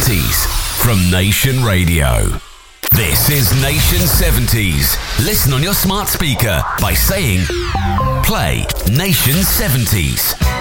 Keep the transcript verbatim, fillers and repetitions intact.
seventies from Nation Radio. This is Nation seventies. Listen on your smart speaker by saying, play Nation seventies.